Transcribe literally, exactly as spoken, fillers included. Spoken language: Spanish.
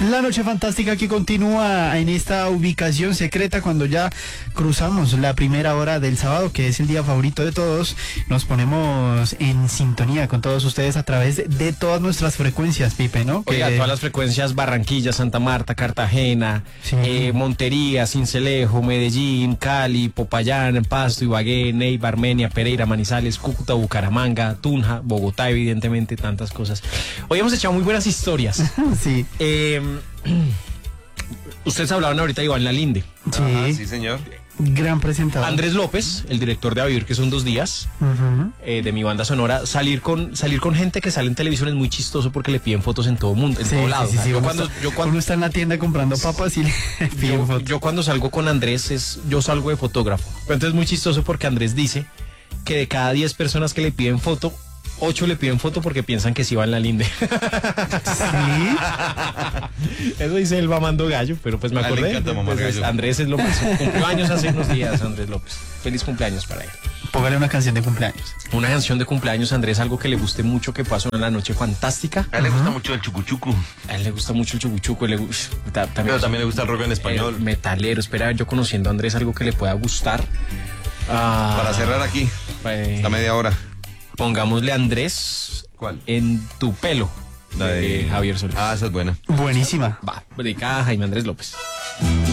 La noche fantástica que continúa en esta ubicación secreta cuando ya cruzamos la primera hora del sábado, que es el día favorito de todos. Nos ponemos en sintonía con todos ustedes a través de, de todas nuestras frecuencias, Pipe, ¿no? Oiga, que... todas las frecuencias: Barranquilla, Santa Marta, Cartagena, sí. eh, Montería, Sincelejo, Medellín, Cali, Popayán, Pasto, Ibagué, Neiva, Armenia, Pereira, Manizales, Cúcuta, Bucaramanga, Tunja, Bogotá, evidentemente, tantas cosas. Hoy hemos echado muy buenas historias. Sí. Eh, ustedes hablaban ahorita de Iván Lalinde. Sí. Ajá, sí, señor. Gran presentador. Andrés López, el director de A Vivir, que son dos días, uh-huh. eh, de mi banda sonora, salir con salir con gente que sale en televisión es muy chistoso porque le piden fotos en todo mundo, en sí, todo lado. Sí, sí, sí. Yo, Uno cuando, está, yo cuando uno está en la tienda comprando papas y le piden yo, fotos. Yo cuando salgo con Andrés, es yo salgo de fotógrafo. Pero entonces es muy chistoso porque Andrés dice que de cada diez personas que le piden foto, ocho le piden foto porque piensan que sí va en la linde. ¿Sí? Eso dice el mamando gallo, pero pues me Ah, acordé. le encanta mamar Entonces, gallo. Andrés es López. Cumplió años hace unos días, Andrés López. Feliz cumpleaños para él. Póngale una canción de cumpleaños. Una canción de cumpleaños, Andrés, algo que le guste mucho, que pasó en la noche fantástica. A él le gusta mucho el chucuchucu. A él le gusta mucho el chucuchuco. Le, uf, ta, también, Pero también le gusta el rock en español. El metalero. Espera, yo conociendo a Andrés, algo que le pueda gustar. Ah, Para cerrar aquí, eh, esta media hora. Pongámosle a Andrés. ¿Cuál? En tu pelo. La de de Javier Solís. Ah, esa es buena. Buenísima. Va, dedicada a Jaime Andrés López.